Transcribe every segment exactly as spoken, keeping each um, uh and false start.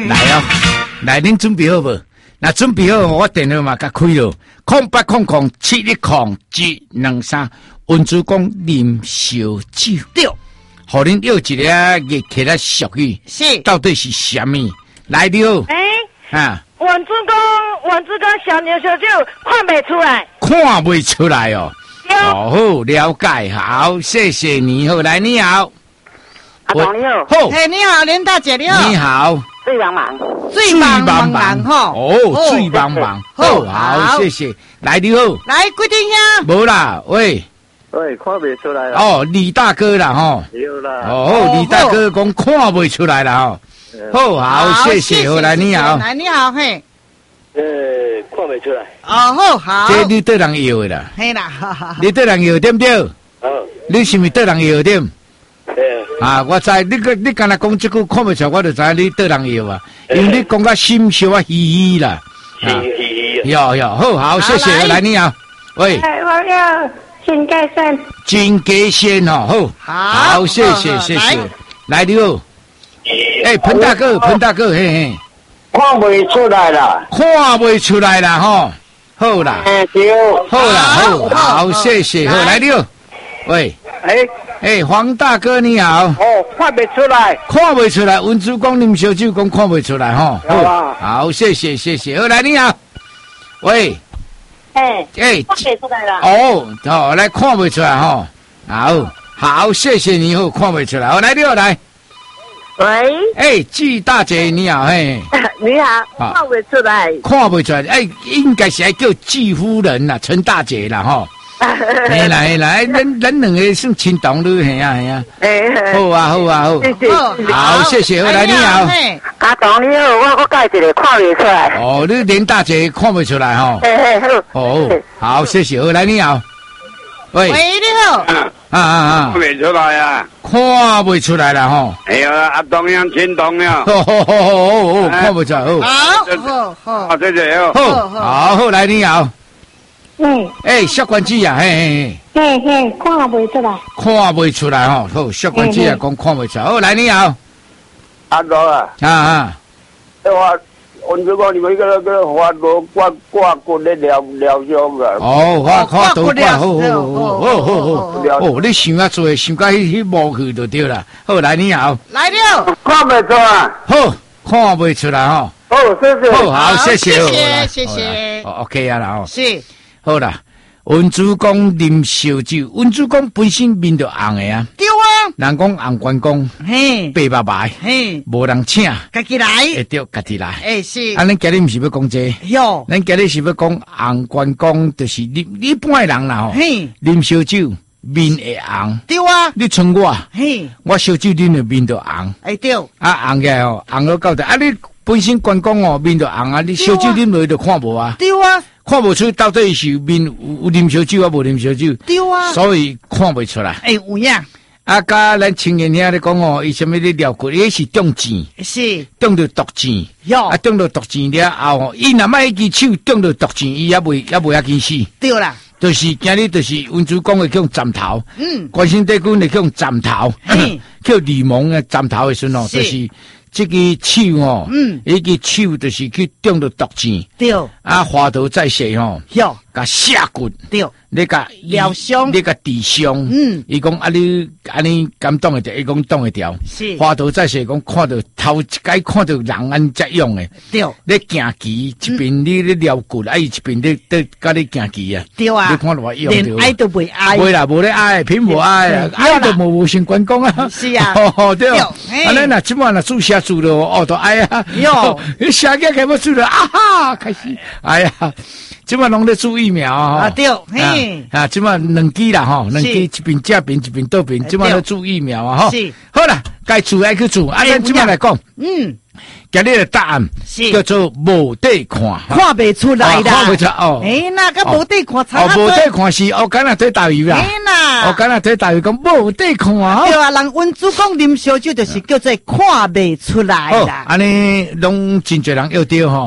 来哦，来，恁准备好无？那准备好，我电话嘛甲开了，空八空空七一空一两三，温主讲啉烧酒， 对， 互恁有一个热起来俗语， 是， 到底是什么？来了， 哎、 欸，啊， 阮主讲，阮主讲小牛小酒看不出来， 看不出来哦。 对， 哦，好，了解，好，谢谢你，好，来，你好， 阿董你好， 好， 哎，你好，连大姐你好， 你好。 最忙忙， 最忙忙忙吼， 哦，最忙忙，好好，谢谢，来你好， 来规定呀， 无啦，喂， 喂，看不出来啦。 哦，李大哥啦，吼， 有啦。 哦，李大哥讲看不出来啦，吼，好，好，谢谢，好，来你好， 来你好，嘿， 呃，看不出来。 哦，好，好， 这你对人摇的啦， 嘿啦，哈哈， 你对人摇对不对？ 哦， 你是不是对人摇对？ 对啊，我知你个你刚才讲这句看不出来，我就知你对人摇啊，因为你讲个心笑啊嘻嘻啦， 嘻嘻。 有有，好好，谢谢，来你好，喂， 哎，我要新盖山， 金鸡仙哦，好，好，谢谢谢谢，来你好，哎，彭大哥，彭大哥，嘿嘿， 看不出来啦， 看不出来啦，吼，好啦， 哎对， 好啦，好，好，谢谢，好，来你好，喂， 哎哎，黄大哥你好， 哦，看不出来， 看不出来，文主讲啉烧酒讲看不出来，吼，好，好，谢谢谢谢，好，来你好，喂， 哎哎， 看不出来了， 哦，好，来看不出来，吼，好，好，谢谢你，好，看不出来，好，来你好，来。 喂， 哎，季大姐你好，嘿， 你好，看不出来， 看不出来，哎，应该是要叫季夫人啦，陈大姐啦，吼。嘿啦嘿啦，咱咱两个算亲同女，嘿啊嘿啊。 哎， 好啊好啊好。 谢谢， 好，谢谢，好来你好。 阿董你好，我我介一个看不出来， 哦，你连大姐看不出来吼。 嘿嘿好， 哦，好，谢谢，好来你好。喂， 喂，你好， 啊啊啊， 看不出来啊， 看不出来啦吼。 哎呀，阿东样亲同了， 好好好好好，看不出来，好。 好，好，好， 啊，这就有， 好，好好来你好。 嗯， 哎，小关子啊，嘿嘿嘿， 嘿嘿，看不出来， 看不出来吼。好，小关子啊，讲看不出来。好，来你好。 阿东啊， 啊啊， 我我如果你们个那个花朵挂挂过来疗疗伤个， 哦，我看到挂，好好好好好好，哦，你想啊做，想到迄迄幕去就对啦。好，来你好。 来了， 看不出来， 好，看不出来吼。 哦，谢谢， 好，好，谢谢， 谢谢，谢谢， 哦 ，OK 啊啦，吼。 是， 好啦，文主讲啉烧酒，文主讲本身面就红的啊。 对啊， 人讲红关公， 嘿， 白白白， 嘿， 无人请， 家己来， 会对家己来。 哎是， 啊，咱今日毋是要讲这， 哟， 咱今日是要讲红关公，就是你一般的人啦吼， 嘿， 啉烧酒面会红。 对啊， 你像我， 嘿， 我烧酒啉的面就红， 哎对， 啊红起来哦，红到到底啊你本身关公哦面就红啊，你烧酒啉落就看无啊。 对啊， 看不出到底是面有有啉烧酒啊，无啉烧酒， 对啊， 所以看不出来。 哎有影， 啊，甲咱青年兄咧讲哦，伊什么咧疗骨，伊是中箭， 是， 中到毒箭， 哟啊，，中到毒箭了后哦，伊若卖一支手中到毒箭，伊也袂也袂要紧死， 对啦， 就是今日就是文主讲的叫斩头， 嗯， 关心帝君的叫斩头，叫李蒙的斩头的时阵哦，就是这个手哦，嗯，一个手就是去中到毒箭， 对， 啊，花头再写哦。 哟， 甲下骨， 对， 你甲疗伤你甲治伤， 嗯， 伊讲啊你安尼敢当会掉，伊讲当会掉， 是， 花头再说讲看到头一解看到人安这样诶， 对， 你行棋一边你咧撩骨，啊伊一边咧咧甲你行棋啊， 对啊， 你看到我用连爱都袂爱， 袂啦，无咧爱，偏无爱啊，爱都无无成关公啊， 是啊， 哦对，啊咱若即满若注写注了，哦都爱啊，哟，你写个开要注了啊哈，开始，哎呀。即摆拢咧注疫苗啊！ 啊对，嘿， 啊，即摆两支啦吼，两支一边正边一边倒边，即摆咧注疫苗啊吼。是，好啦，该注爱去注，啊，咱即摆来讲，嗯，今日的答案是叫做无底看， 看不出来啦， 看不出哦。 哎，那个无底看， 哦，无底看是我敢若对大鱼啦， 哎啦， 我敢若对大鱼讲无底看啊。 对啊，人文主讲啉烧酒就是叫做看不出来啦。 安尼拢真侪人要对吼。 对。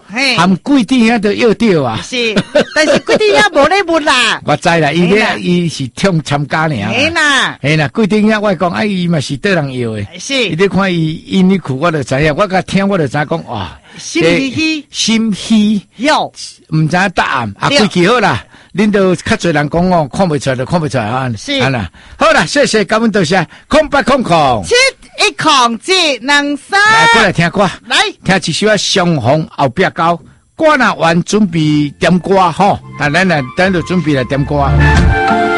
含贵点遐都要掉啊。 是，但是贵点遐无咧问啦。 我知啦，伊咧伊是冲参加尔。 嘿啦， 嘿啦，贵点遐我讲，啊伊嘛是对人要诶。 是， 伊咧看伊印尼裤，我就知影，我甲听我就知讲哇， 心稀稀， 心稀， 有， 毋知影答案，啊，规矩好啦。恁都较侪人讲哦，看袂出来就看袂出来啊。 是， 啊啦，好啦，谢谢，感恩多谢，空八空空， 七一空七两三， 来过来听歌， 来听一首啊，相逢后壁高，歌若完准备点歌吼，啊，咱来等就准备来点歌。